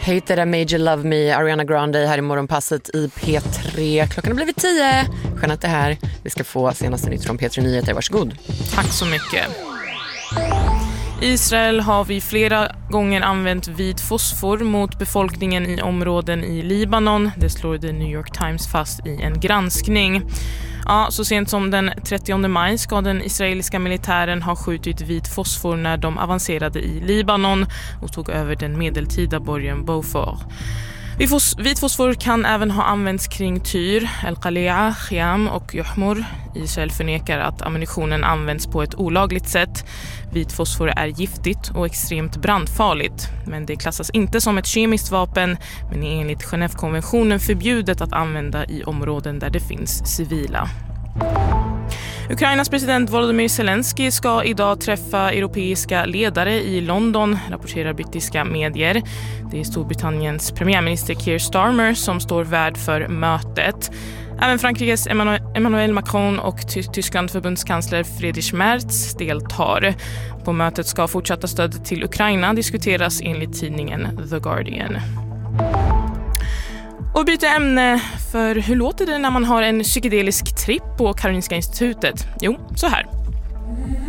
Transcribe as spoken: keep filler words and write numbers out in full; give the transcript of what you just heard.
Hate That I Made You Love Me, Ariana Grande här i morgonpasset i P tre. Klockan har blivit tio. Jeanette är här. Vi ska få senaste nytt från P tre Nyheter. Varsågod. Tack så mycket. Israel har vid flera gånger använt vit fosfor mot befolkningen i områden i Libanon. Det slår The New York Times fast i en granskning. Ja, så sent som den trettionde maj ska den israeliska militären ha skjutit vit fosfor när de avancerade i Libanon och tog över den medeltida borgen Beaufort. Vit fosfor kan även ha använts kring Tyr, El-Qalia, Khiam och Johmur. Israel förnekar att ammunitionen används på ett olagligt sätt. Vit fosfor är giftigt och extremt brandfarligt. Men det klassas inte som ett kemiskt vapen, men är enligt Genèvekonventionen förbjudet att använda i områden där det finns civila. Ukrainas president Volodymyr Zelensky ska idag träffa europeiska ledare i London, rapporterar brittiska medier. Det är Storbritanniens premiärminister Keir Starmer som står värd för mötet. Även Frankrikes Emmanuel Macron och Ty- Tysklands förbundskansler Friedrich Merz deltar. På mötet ska fortsatta stödet till Ukraina diskuteras enligt tidningen The Guardian. Och byter ämne, för hur låter det när man har en psykedelisk tripp på Karolinska institutet? Jo, så här.